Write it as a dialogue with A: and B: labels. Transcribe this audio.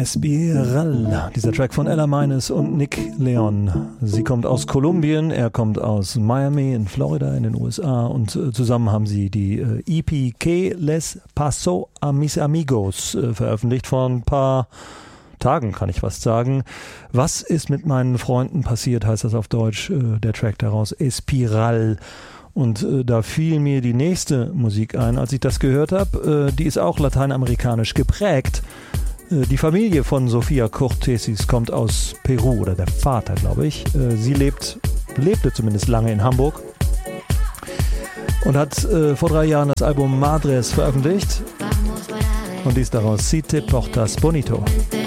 A: Espiral, dieser Track von Ella Meines und Nick Leon. Sie kommt aus Kolumbien, er kommt aus Miami in Florida in den USA und zusammen haben sie die EP Que les Paso a mis amigos veröffentlicht vor ein paar Tagen, kann ich fast sagen. Was ist mit meinen Freunden passiert, heißt das auf Deutsch, der Track daraus, Espiral. Und da fiel mir die nächste Musik ein, als ich das gehört habe. Die ist auch lateinamerikanisch geprägt. Die Familie von Sofia Cortesis kommt aus Peru, oder der Vater, glaube ich. Sie lebte zumindest lange in Hamburg und hat vor 3 Jahren das Album Madres veröffentlicht. Und dies daraus Si te portas bonito.